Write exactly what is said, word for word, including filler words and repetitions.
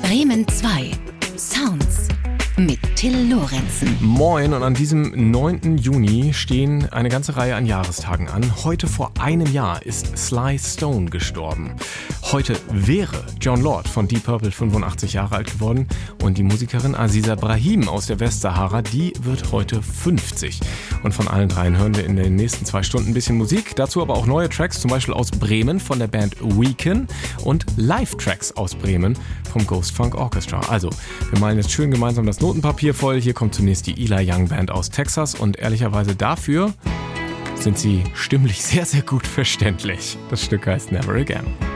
Bremen zwei. Sounds mit Till Lorenzen. Moin, und an diesem neunten Juni stehen eine ganze Reihe an Jahrestagen an. Heute vor einem Jahr ist Sly Stone gestorben. Heute wäre Jon Lord von Deep Purple fünfundachtzig Jahre alt geworden und die Musikerin Aziza Brahim aus der Westsahara, die wird heute fünfzig. Und von allen dreien hören wir in den nächsten zwei Stunden ein bisschen Musik. Dazu aber auch neue Tracks, zum Beispiel aus Bremen von der Band Weekend und Live-Tracks aus Bremen vom Ghost Funk Orchestra. Also, wir malen jetzt schön gemeinsam das Notenpapier voll. Hier kommt zunächst die Eli Young Band aus Texas und ehrlicherweise dafür sind sie stimmlich sehr, sehr gut verständlich. Das Stück heißt Never Again.